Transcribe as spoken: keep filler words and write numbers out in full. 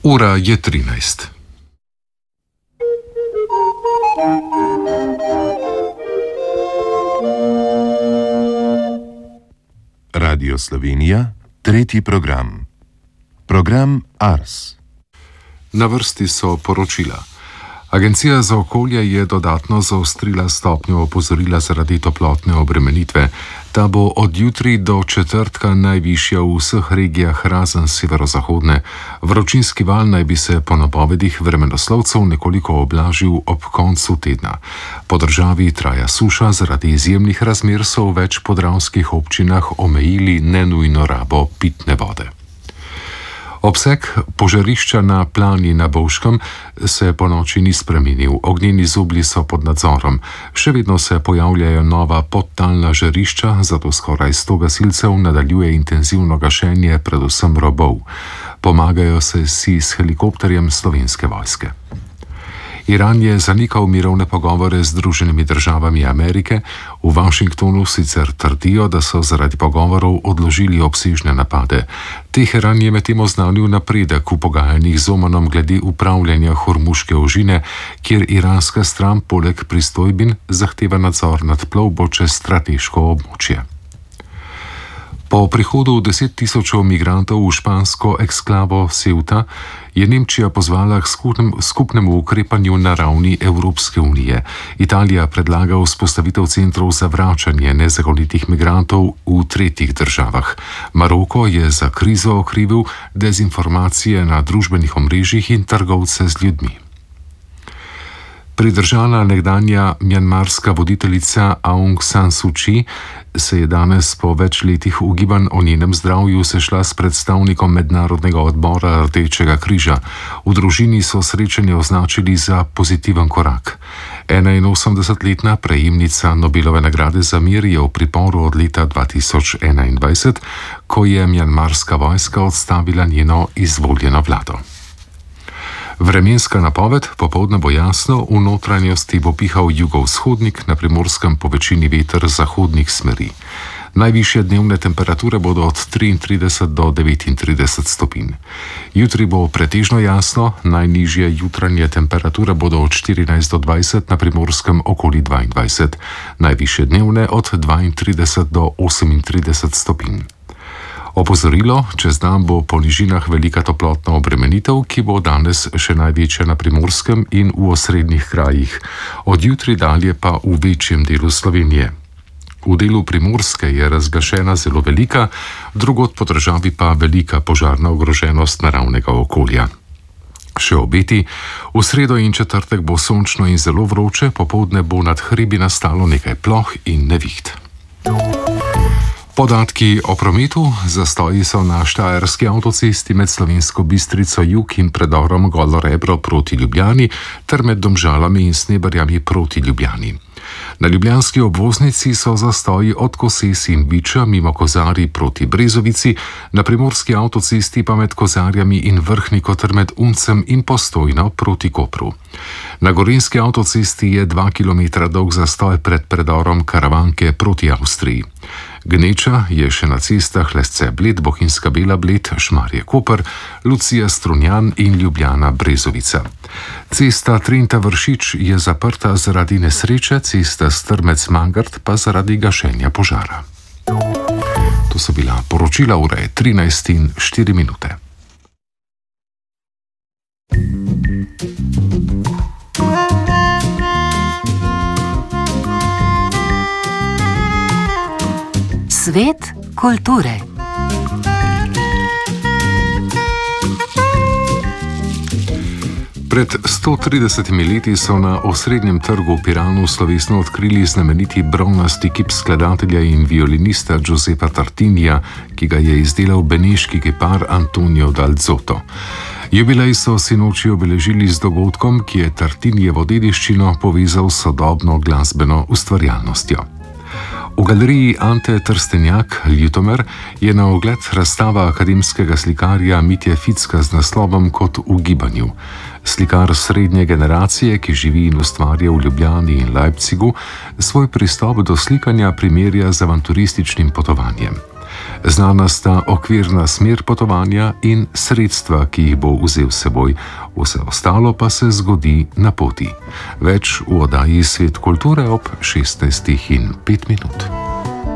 Ura je trinajst. Radio Slovenija, tretji program. Program Ars. Na vrsti so poročila. Agencija za okolje je dodatno zaostrila stopnjo opozorila zaradi toplotne obremenitve. Ta bo od jutri do četrtka najvišja v vseh regijah razen severozahodne. Vročinski val naj bi se po napovedih vremenoslovcev nekoliko oblažil ob koncu tedna. Po državi traja suša, zaradi izjemnih razmer so v več podravskih občinah omejili nenujno rabo pitne vode. Obseg požarišča na Plani na Bovškem se po noči ni spremenil. Ognjeni zublji so pod nadzorom. Še vedno se pojavljajo nova podtalna žarišča, zato skoraj sto gasilcev nadaljuje intenzivno gašenje predvsem robov. Pomagajo se si s helikopterjem Slovenske vojske. Iran je zanikal mirovne pogovore z Združenimi državami Amerike. V Washingtonu sicer trdijo, da so zaradi pogovorov odložili obsežne napade. Teheran je medtem oznanil napredek v pogajanjih z Omanom glede upravljanja Hormuške ožine, kjer iranska stran poleg pristojbin zahteva nadzor nad plovbo čez strateško območje. Po prihodu deset tisočev migrantov v špansko eksklavo Ceuta je Nemčija pozvala k skupnemu ukrepanju na ravni Evropske unije. Italija predlaga vzpostavitev centrov za vračanje nezakonitih migrantov v tretjih državah. Maroko je za krizo okrivil dezinformacije na družbenih omrežjih in trgovce z ljudmi. Pridržana nekdanja mjanmarska voditeljica Aung San Suu Kyi se je danes po več letih ugibanj o njenem zdravju sešla s predstavnikom Mednarodnega odbora Rdečega križa. V družini so srečanje označili za pozitiven korak. enainosemdesetletna prejemnica Nobelove nagrade za mir je v priporu od leta dva tisoč enaindvajset, ko je mjanmarska vojska odstavila njeno izvoljeno vlado. Vremenska napoved: popoldne bo jasno, v notranjosti bo pihal jugovzhodnik, na Primorskem po večini veter zahodnih smeri. Najvišje dnevne temperature bodo od triintrideset do devetintrideset stopinj. Jutri bo pretežno jasno, najnižje jutranje temperature bodo od štirinajst do dvajset, na Primorskem okoli dvaindvajset, najvišje dnevne od dvaintrideset do osemintrideset stopinj. Opozorilo: čez dan bo po nižinah velika toplotna obremenitev, ki bo danes še največja na Primorskem in v osrednjih krajih. Od jutri dalje pa v večjem delu Slovenije. V delu Primorske je razglašena zelo velika, drugod po državi pa velika požarna ogroženost naravnega okolja. Še obeti: v sredo in četrtek bo sončno in zelo vroče, popoldne bo nad hribi nastalo nekaj ploh in neviht. Podatki o prometu: zastoji so na štajerski avtocesti med Slovensko Bistrico jug in predorom Golo Rebro proti Ljubljani ter med Domžalami in Sneberjami proti Ljubljani. Na ljubljanski obvoznici so zastoji od Koses in Viča mimo Kozarij proti Brezovici, na primorski avtocesti pa med Kozarjami in Vrhniko ter med Uncem in Postojno proti Kopru. Na gorenjski avtocesti je dva kilometra dolg zastoj pred predorom Karavanke proti Avstriji. Gneča je še na cestah Lesce Bled, Bohinjska Bela Bled, Šmarje Koper, Lucija Strunjan in Ljubljana Brezovica. Cesta Trenta Vršič je zaprta zaradi nesreče, cesta Strmec Mangart pa zaradi gašenja požara. To so bila poročila, ura je trinajst in štiri minute. Svet kulture. Pred sto tridesetimi leti so na osrednjem trgu v Piranu slovesno odkrili znameniti bronasti kip skladatelja in violinista Giuseppa Tartinija, ki ga je izdelal beneški kipar Antonio dal Zotto. Jubilej so sinoči obeležili z dogodkom, ki je Tartinijevo dediščino povezal s sodobno glasbeno ustvarjalnostjo. V galeriji Ante Trstenjak Ljutomer je na ogled razstava akademskega slikarja Mitje Ficka z naslovom Kot v gibanju. Slikar srednje generacije, ki živi in ustvarja v Ljubljani in Leipzigu, svoj pristop do slikanja primerja z avanturističnim potovanjem. Znana sta okvirna smer potovanja in sredstva, ki jih bo vzel s seboj, vse ostalo pa se zgodi na poti. Več v oddaji Svet kulture ob šestnajstih in pet minut.